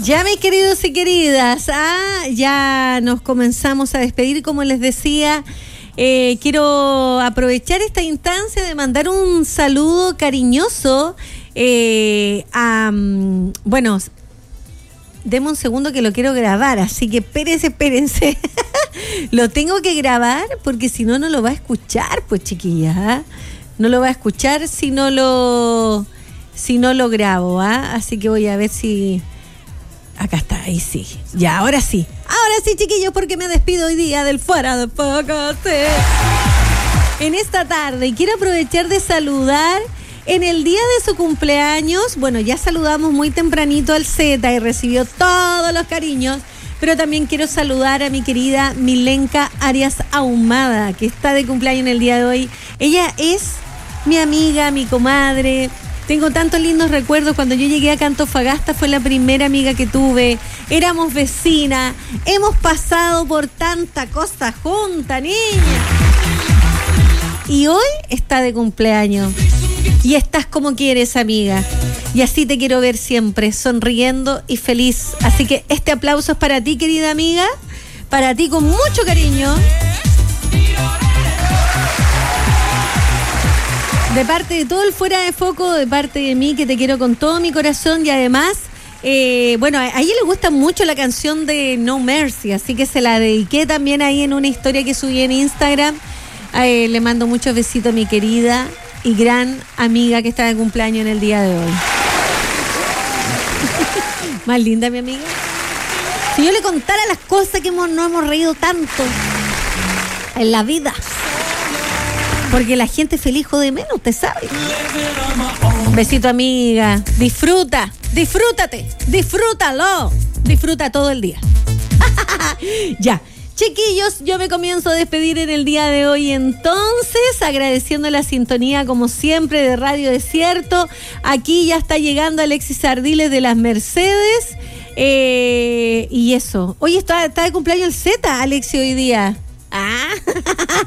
Ya, mis queridos y queridas, ya nos comenzamos a despedir. Como les decía, quiero aprovechar esta instancia de mandar un saludo cariñoso bueno, deme un segundo que lo quiero grabar, así que espérense. Lo tengo que grabar porque si no, no lo va a escuchar, pues, chiquillas, no lo va a escuchar si no lo grabo, así que voy a ver si... Acá está, ahí sí. Ya, ahora sí, chiquillos, porque me despido hoy día del Fuera de Foco en esta tarde. Y quiero aprovechar de saludar en el día de su cumpleaños. Bueno, ya saludamos muy tempranito al Z y recibió todos los cariños, pero también quiero saludar a mi querida Milenka Arias Ahumada, que está de cumpleaños en el día de hoy. Ella es mi amiga, mi comadre. Tengo tantos lindos recuerdos. Cuando yo llegué a Antofagasta fue la primera amiga que tuve. Éramos vecinas. Hemos pasado por tanta cosa juntas, niña. Y hoy está de cumpleaños. Y estás como quieres, amiga. Y así te quiero ver siempre, sonriendo y feliz. Así que este aplauso es para ti, querida amiga. Para ti con mucho cariño. De parte de todo el Fuera de Foco, de parte de mí, que te quiero con todo mi corazón. Y además, bueno, a ella le gusta mucho la canción de No Mercy, así que se la dediqué también ahí en una historia que subí en Instagram. Le mando muchos besitos a mi querida y gran amiga que está de cumpleaños en el día de hoy. Más linda, mi amiga. Si yo le contara las cosas que no hemos reído tanto en la vida. Porque la gente feliz jode menos, usted sabe. Besito, amiga. Disfrútate, disfrútalo. Disfruta todo el día. Ya. Chiquillos, yo me comienzo a despedir en el día de hoy, entonces, agradeciendo la sintonía, como siempre, de Radio Desierto. Aquí ya está llegando Alexis Ardiles de las Mercedes. Y eso. Oye, está de cumpleaños el Z, Alexis, hoy día.